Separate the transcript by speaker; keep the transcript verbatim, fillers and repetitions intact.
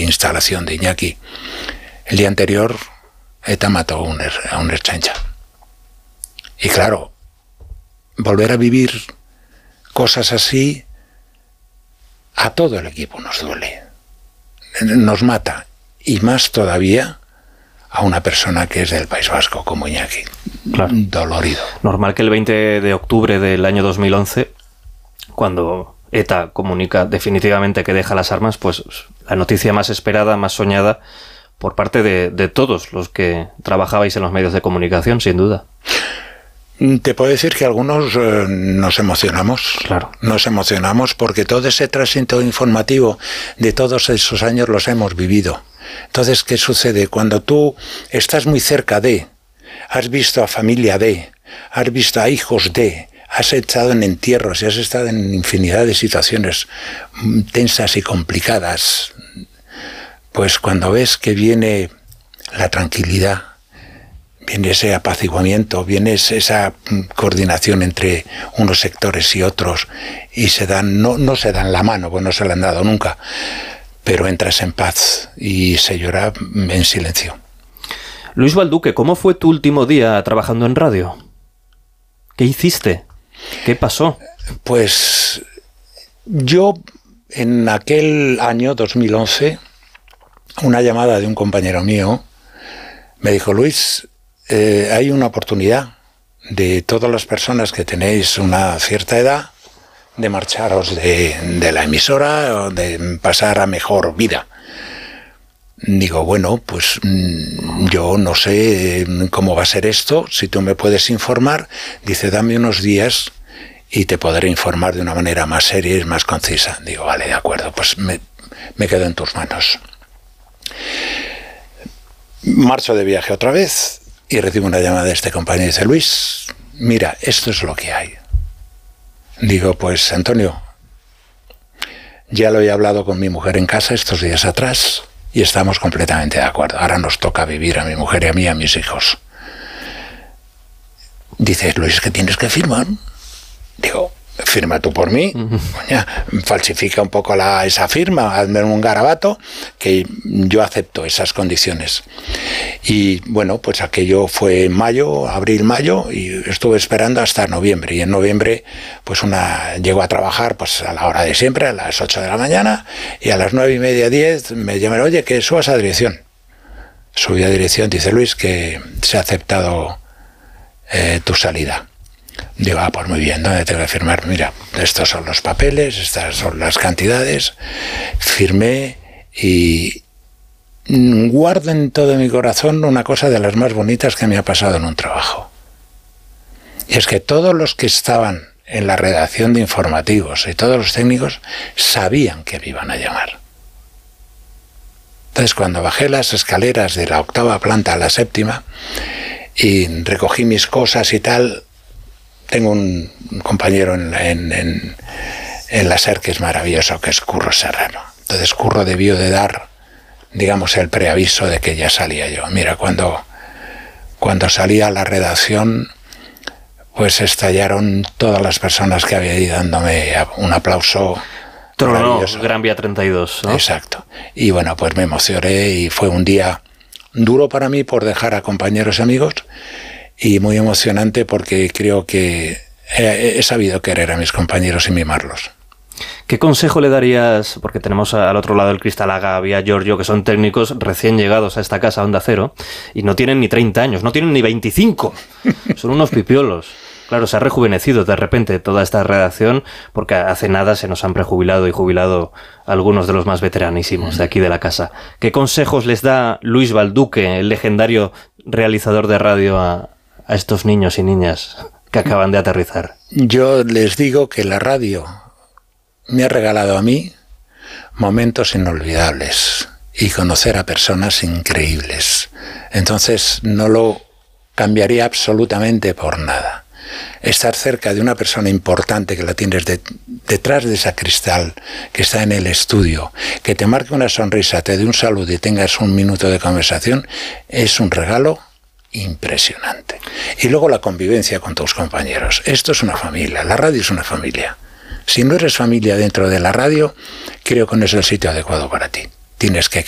Speaker 1: instalación de Iñaki. El día anterior ETA mató a un, a un Ertzaintza. Y claro, volver a vivir cosas así, a todo el equipo nos duele, nos mata, y más todavía a una persona que es del País Vasco como Iñaki. Claro. Dolorido.
Speaker 2: Normal que el veinte de octubre del año dos mil once, cuando ETA comunica definitivamente que deja las armas, pues la noticia más esperada, más soñada por parte de, de todos los que trabajabais en los medios de comunicación, sin duda.
Speaker 1: Te puedo decir que algunos eh, nos emocionamos.
Speaker 2: Claro.
Speaker 1: Nos emocionamos porque todo ese tránsito informativo de todos esos años los hemos vivido. Entonces, ¿qué sucede? Cuando tú estás muy cerca de, has visto a familia de, has visto a hijos de, has estado en entierros y has estado en infinidad de situaciones tensas y complicadas, pues cuando ves que viene la tranquilidad, viene ese apaciguamiento, viene esa coordinación entre unos sectores y otros, y se dan, no, no se dan la mano, pues no se la han dado nunca, pero entras en paz y se llora en silencio.
Speaker 2: Luis Balduque, ¿cómo fue tu último día trabajando en radio? ¿Qué hiciste? ¿Qué pasó?
Speaker 1: Pues yo en aquel año dos mil once, una llamada de un compañero mío me dijo: Luis, eh, hay una oportunidad de todas las personas que tenéis una cierta edad de marcharos de, de la emisora o de pasar a mejor vida. Digo, bueno, pues yo no sé cómo va a ser esto, si tú me puedes informar. Dice, dame unos días y te podré informar de una manera más seria y más concisa. Digo, vale, de acuerdo, pues me, me quedo en tus manos. Marcho de viaje otra vez y recibo una llamada de este compañero y dice, Luis, mira, esto es lo que hay. Digo, pues Antonio, ya lo he hablado con mi mujer en casa estos días atrás y estamos completamente de acuerdo. Ahora nos toca vivir a mi mujer y a mí y a mis hijos. Dice, Luis, ¿qué tienes que firmar? Digo, firma tú por mí, coña, falsifica un poco la, esa firma, hazme un garabato, que yo acepto esas condiciones. Y bueno, pues aquello fue en mayo, abril, mayo, y estuve esperando hasta noviembre. Y en noviembre, pues una llego a trabajar pues a la hora de siempre, a las ocho de la mañana, y a las nueve y media, diez, me llaman, oye, que subas a dirección. Subí a dirección, dice Luis, que se ha aceptado eh, tu salida. Digo, ah, pues muy bien, ¿dónde tengo que firmar? Mira, estos son los papeles, estas son las cantidades. Firmé y guardo en todo mi corazón una cosa de las más bonitas que me ha pasado en un trabajo. Y es que todos los que estaban en la redacción de informativos y todos los técnicos sabían que me iban a llamar. Entonces, cuando bajé las escaleras de la octava planta a la séptima y recogí mis cosas y tal, tengo un compañero en, en, en, en la SER que es maravilloso, que es Curro Serrano. Entonces Curro debió de dar, digamos, el preaviso de que ya salía yo. Mira, cuando, cuando salí a la redacción, pues estallaron todas las personas que había ido dándome un aplauso.
Speaker 2: Tronó Gran Vía treinta y dos, ¿no?
Speaker 1: Exacto. Y bueno, pues me emocioné y fue un día duro para mí por dejar a compañeros y amigos, y muy emocionante porque creo que he, he sabido querer a mis compañeros y mimarlos.
Speaker 2: ¿Qué consejo le darías? Porque tenemos al otro lado del cristal a Gaby, a Giorgio, que son técnicos recién llegados a esta casa Onda Cero y no tienen ni treinta años, no tienen ni veinticinco. Son unos pipiolos. Claro, se ha rejuvenecido de repente toda esta redacción porque hace nada se nos han prejubilado y jubilado algunos de los más veteranísimos de aquí de la casa. ¿Qué consejos les da Luis Balduque, el legendario realizador de radio, a, a estos niños y niñas que acaban de aterrizar?
Speaker 1: Yo les digo que la radio me ha regalado a mí momentos inolvidables y conocer a personas increíbles. Entonces no lo cambiaría absolutamente por nada. Estar cerca de una persona importante que la tienes de, detrás de esa cristal, que está en el estudio, que te marque una sonrisa, te dé un saludo y tengas un minuto de conversación, es un regalo impresionante. Y luego la convivencia con tus compañeros. Esto es una familia, la radio es una familia. Si no eres familia dentro de la radio, creo que no es el sitio adecuado para ti. Tienes que